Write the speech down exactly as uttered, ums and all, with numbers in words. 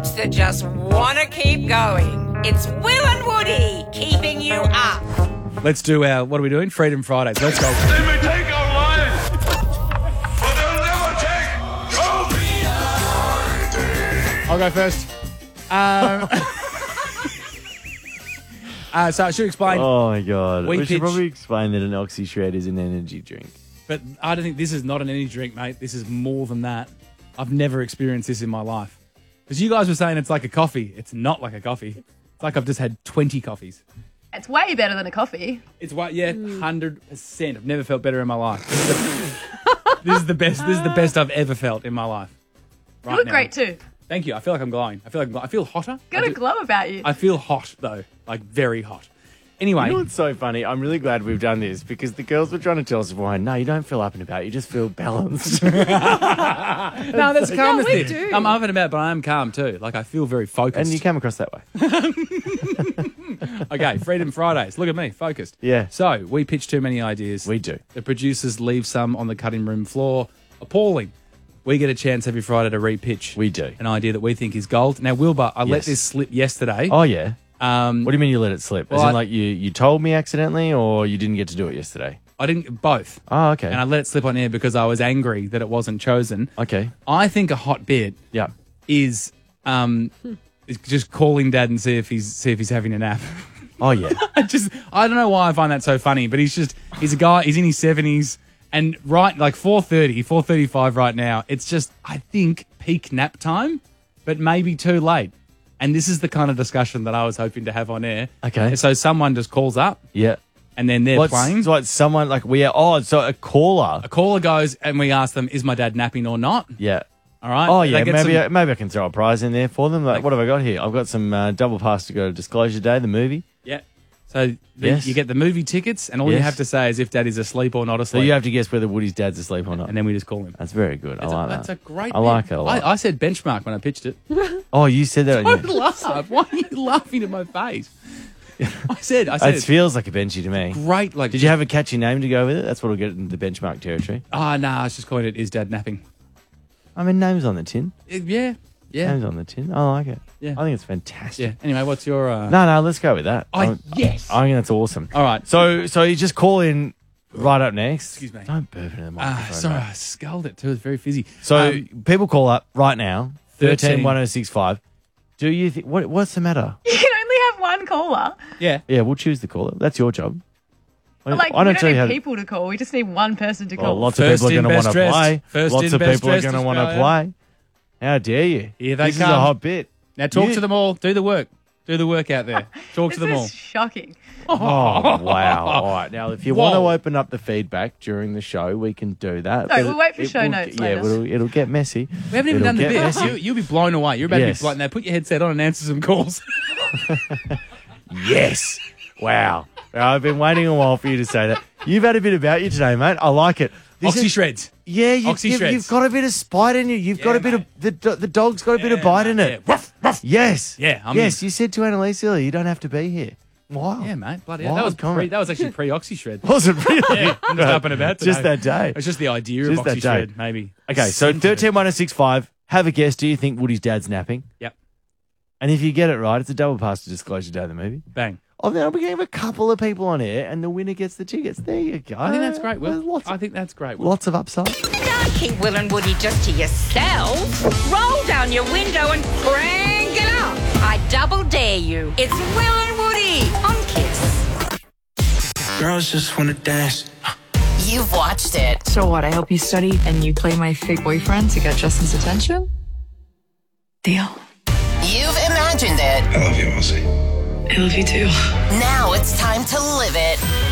idiots that just want to keep going. It's Will and Woody keeping you up. Let's do our, what are we doing? Freedom Fridays. Let's go. They may take our lives, but they'll never take Kobe. I'll go first. Um, uh, so I should explain. Oh, my God. We We, should pitch- probably explain that an Oxy Shred is an energy drink. But I don't think this is not an energy drink, mate. This is more than that. I've never experienced this in my life. Because you guys were saying it's like a coffee. It's not like a coffee. It's like I've just had twenty coffees. It's way better than a coffee. It's what, yeah, one hundred percent. I've never felt better in my life. This is the best. This is the best I've ever felt in my life. You Right look now. great too. Thank you. I feel like I'm glowing. I feel like I'm gl- I feel hotter. Got I a do- glow about you. I feel hot though, like very hot. Anyway, You know what's so funny? I'm really glad we've done this because the girls were trying to tell us why. No, you don't feel up and about. You just feel balanced. no, that's the calmest we thing. do. I'm up and about, but I am calm too. Like I feel very focused. and you came across that way. Okay, Freedom Fridays. Look at me, focused. Yeah. So we pitch too many ideas. We do. The producers leave some on the cutting room floor. Appalling. We get a chance every Friday to repitch. We do. An idea that we think is gold. Now, Wilbur, I let Yes. this slip yesterday. Oh, yeah. Um, What do you mean you let it slip? As Well, in, I- like, you, you told me accidentally or you didn't get to do it yesterday? I didn't both. Oh, okay. And I let it slip on air because I was angry that it wasn't chosen. okay. I think a hot bit Yeah. is um, is just calling Dad and see if he's see if he's having a nap. Oh, yeah. I just I don't know why I find that so funny, but he's just he's a guy. He's in his seventies, and right like four thirty, four thirty-five right now. It's just I think peak nap time, but maybe too late. And this is the kind of discussion that I was hoping to have on air. Okay. So someone just calls up, Yeah. and then they're What's, playing. so what, someone like we are, oh, so a caller. A caller goes, and we ask them, "Is my dad napping or not?" Yeah. All right. Oh, They yeah, get maybe some- I, maybe I can throw a prize in there for them. Like, Like- what have I got here? I've got some uh, double pass to go to Disclosure Day, the movie. Yeah. So the, Yes. you get the movie tickets, and all you Yes. have to say is if Dad is asleep or not So asleep. you have to guess whether Woody's dad's asleep or not. and then we just call him. That's very good. I That's, like a, that's that. a great I bit. like it a lot. I, I said benchmark when I pitched it. Oh, you said that. Don't Yeah. laugh. Why are you laughing at my face? I said, I said, It feels like a benchy to me. great. Like, Did you have a catchy name to go with it? That's what'll get it into the benchmark territory. Ah, nah. I was just calling it. Is Dad napping? I mean, names on the tin. Uh, yeah, yeah, Names on the tin. I like it. Yeah. I think it's fantastic. yeah. Anyway, what's your? Uh... No, no, let's go with that. I- I'm- yes. I think that's awesome. All right. So, so you just call in right up next. Excuse me. Don't burp into the Ah, microphone. sorry, mate. I sculled it too. It's very fizzy. So Um, people call up right now. thirteen. thirteen one oh six five. Do you think what? What's the matter? You can only have one caller. yeah. Yeah, we'll choose the caller. That's your job. I, But, like, I we don't don't tell you need how. To, people to call. We just need one person to well, call. lots First of people in, are going to best want to dressed. play. First lots in, of best people are dressed going to want to Australia. play. How dare you? Here they this come. is a hot bit. Now talk You- to them all. Do the work. Do the work out there. Talk this to them is all. shocking. Oh, wow. All right. Now, if you Whoa. want to open up the feedback during the show, we can do that. No, But we'll wait for it show will- notes Yeah, later. it'll, it'll get messy. We haven't even It'll done the get bit. messy. You, you'll be blown away. You're about Yes. to be blown. Now put your headset on and answer some calls. Yes. Wow. I've been waiting a while for you to say that. You've had a bit about you today, mate. I like it. This Oxy is- shreds. Yeah, you, Oxy you've, shreds. you've got a bit of spite in you. You've got Yeah, a bit mate. of the do- the dog's got a bit of Yeah, bite in mate, it. yeah. Ruff, ruff. Yes. Yeah, I'm- yes. You said to Annalise earlier, you don't have to be here. Wow. Yeah, mate. Bloody hell. Wild That was pre, comment. that was actually pre Oxy shred. Was it really? Yeah, I'm just up and about today. Just that day. It's just the idea Just of that Oxy day. shred, maybe. Okay, so Scent of it. thirteen one oh six five. Have a guess. Do you think Woody's dad's napping? Yep. And if you get it right, it's a double pass to Disclosure Day, the movie. Bang. Oh, then we have a couple of people on air, and the winner gets the tickets. There you go. I think that's great, Will. There's Lots, I of, think that's great, Will. lots of upside. Don't keep Will and Woody just to yourselves. Roll down your window and crank it up. I double dare you. It's Will and Woody on Kiss. Girls just wanna dance. You've watched it. So what? I help you study and you play my fake boyfriend to get Justin's attention? Deal. You've imagined it. I love you, Elsie. I love you too. Now it's time to live it.